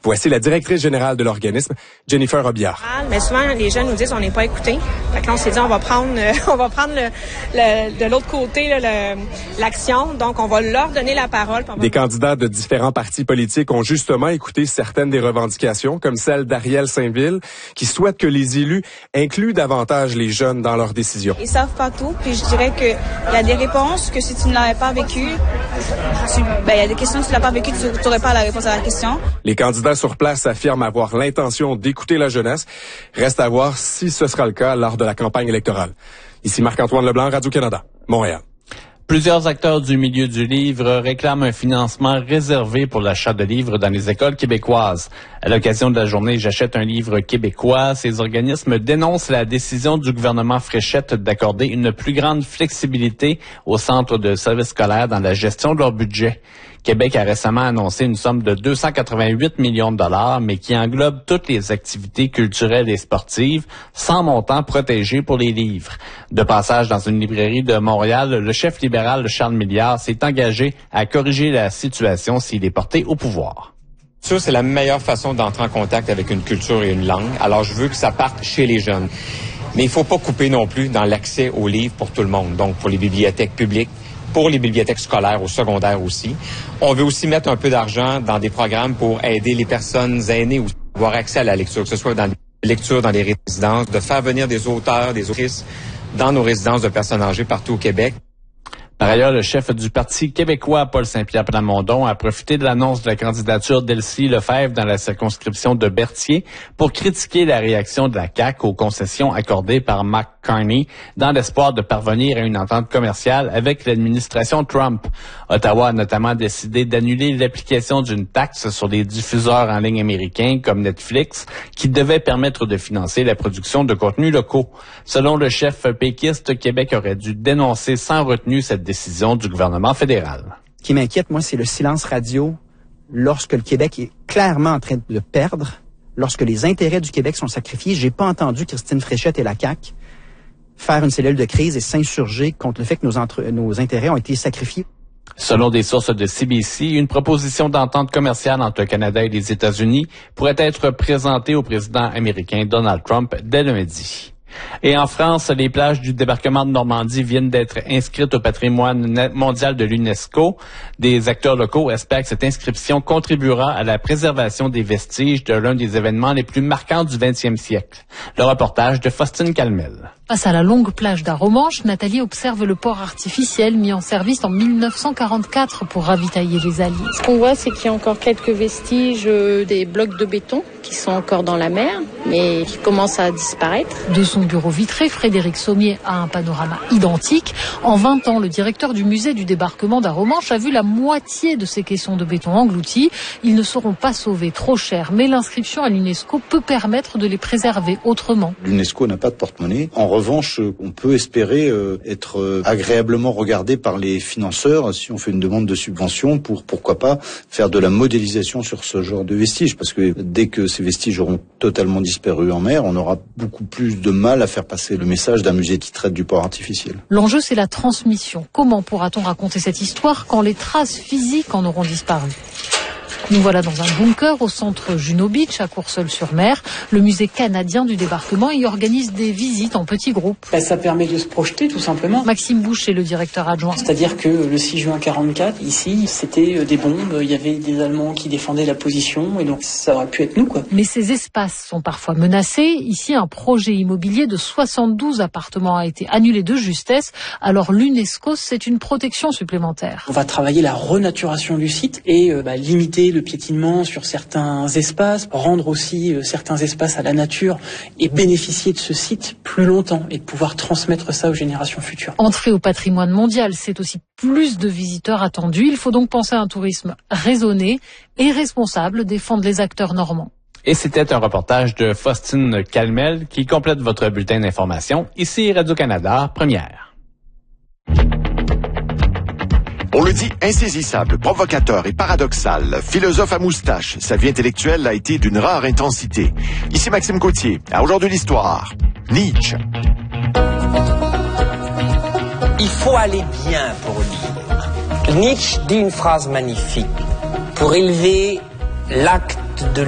Voici la directrice générale de l'organisme, Jennifer Robillard. Mais souvent, les jeunes nous disent on n'est pas écoutés. Fait que là, on s'est dit on va prendre de l'autre côté l'action. Donc, on va leur donner la parole. Des candidats de différents partis politiques ont justement écouté certaines des revendications, comme celle d'Ariel Saint-Ville, qui souhaite que les élus incluent davantage les jeunes dans leurs décisions. Ils savent pas tout, puis je dirais qu'il y a des réponses que si tu ne l'avais pas vécu, il y a des questions que tu l'as pas vécu, tu n'aurais pas la réponse à la question. Les candidats sur place affirment avoir l'intention d'écouter la jeunesse. Reste à voir si ce sera le cas lors de la campagne électorale. Ici Marc-Antoine Leblanc, Radio-Canada, Montréal. Plusieurs acteurs du milieu du livre réclament un financement réservé pour l'achat de livres dans les écoles québécoises. À l'occasion de la journée J'achète un livre québécois, ces organismes dénoncent la décision du gouvernement Fréchette d'accorder une plus grande flexibilité aux centres de services scolaires dans la gestion de leur budget. Québec a récemment annoncé une somme de 288 millions de dollars, mais qui englobe toutes les activités culturelles et sportives, sans montant protégé pour les livres. De passage dans une librairie de Montréal, le chef libéral Charles Milliard s'est engagé à corriger la situation s'il est porté au pouvoir. Ça, c'est la meilleure façon d'entrer en contact avec une culture et une langue. Alors, je veux que ça parte chez les jeunes. Mais il ne faut pas couper non plus dans l'accès aux livres pour tout le monde. Donc, pour les bibliothèques publiques, pour les bibliothèques scolaires, au secondaire aussi. On veut aussi mettre un peu d'argent dans des programmes pour aider les personnes aînées à avoir accès à la lecture, que ce soit dans les lectures dans les résidences, de faire venir des auteurs, des autrices dans nos résidences de personnes âgées partout au Québec. Par ailleurs, le chef du Parti québécois, Paul Saint-Pierre Plamondon, a profité de l'annonce de la candidature d'Elsie Lefebvre dans la circonscription de Berthier pour critiquer la réaction de la CAQ aux concessions accordées par Mark Carney dans l'espoir de parvenir à une entente commerciale avec l'administration Trump. Ottawa a notamment décidé d'annuler l'application d'une taxe sur les diffuseurs en ligne américains comme Netflix qui devait permettre de financer la production de contenus locaux. Selon le chef péquiste, Québec aurait dû dénoncer sans retenue cette décision du gouvernement fédéral. Ce qui m'inquiète, moi, c'est le silence radio lorsque le Québec est clairement en train de le perdre, lorsque les intérêts du Québec sont sacrifiés. J'ai pas entendu Christine Fréchette et la CAQ faire une cellule de crise et s'insurger contre le fait que nos intérêts ont été sacrifiés. Selon des sources de CBC, une proposition d'entente commerciale entre le Canada et les États-Unis pourrait être présentée au président américain Donald Trump dès lundi. Et en France, les plages du débarquement de Normandie viennent d'être inscrites au patrimoine mondial de l'UNESCO. Des acteurs locaux espèrent que cette inscription contribuera à la préservation des vestiges de l'un des événements les plus marquants du 20e siècle. Le reportage de Faustine Calmel. Face à la longue plage d'Arromanches, Nathalie observe le port artificiel mis en service en 1944 pour ravitailler les Alliés. Ce qu'on voit, c'est qu'il y a encore quelques vestiges des blocs de béton qui sont encore dans la mer, mais qui commencent à disparaître. De son bureau vitré, Frédéric Sommier a un panorama identique. En 20 ans, le directeur du musée du débarquement d'Arromanches a vu la moitié de ces caissons de béton engloutis. Ils ne seront pas sauvés, trop chers, mais l'inscription à l'UNESCO peut permettre de les préserver autrement. L'UNESCO n'a pas de porte-monnaie. En revanche, on peut espérer être agréablement regardé par les financeurs si on fait une demande de subvention pour, pourquoi pas, faire de la modélisation sur ce genre de vestiges. Parce que dès que ces vestiges auront totalement disparu en mer, on aura beaucoup plus de mal à faire passer le message d'un musée qui traite du port artificiel. L'enjeu, c'est la transmission. Comment pourra-t-on raconter cette histoire quand les traces physiques en auront disparu ? Nous voilà dans un bunker au centre Juno Beach, à Courseulles-sur-Mer. Le musée canadien du débarquement y organise des visites en petits groupes. Ça permet de se projeter, tout simplement. Maxime Boucher, le directeur adjoint. C'est-à-dire que le 6 juin 1944, ici, c'était des bombes. Il y avait des Allemands qui défendaient la position. Et donc, ça aurait pu être nous, quoi. Mais ces espaces sont parfois menacés. Ici, un projet immobilier de 72 appartements a été annulé de justesse. Alors, l'UNESCO, c'est une protection supplémentaire. On va travailler la renaturation du site et limiter le piétinement sur certains espaces, rendre aussi certains espaces à la nature et bénéficier de ce site plus longtemps et de pouvoir transmettre ça aux générations futures. Entrer au patrimoine mondial, c'est aussi plus de visiteurs attendus. Il faut donc penser à un tourisme raisonné et responsable, défendre les acteurs normands. Et c'était un reportage de Faustine Calmel qui complète votre bulletin d'information. Ici Radio-Canada, première. On le dit insaisissable, provocateur et paradoxal, philosophe à moustache, sa vie intellectuelle a été d'une rare intensité. Ici Maxime Gauthier, à Aujourd'hui l'Histoire. Nietzsche. Il faut aller bien pour lire. Nietzsche dit une phrase magnifique. Pour élever l'acte de